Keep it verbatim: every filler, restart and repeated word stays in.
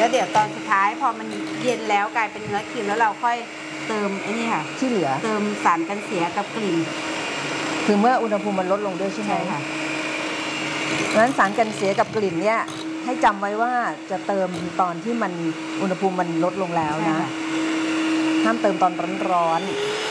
แล้วเดี๋ยวตอนสุดท้ายพอมันเย็นแล้วกลายเป็นเนื้อครีมแล้วเราค่อยเติมไอ้นี่ค่ะที่เหลือเติมสารกันเสียกับกลิ่นคือเมื่ออุณหภูมิมันลดลงด้วยใช่ไหมใช่ค่ะเพราะฉะนั้นสารกันเสียกับกลิ่นเนี่ยให้จำไว้ว่าจะเติมตอนที่มันอุณหภูมิมันลดลงแล้วนะห้ามเติมตอนร้อนๆ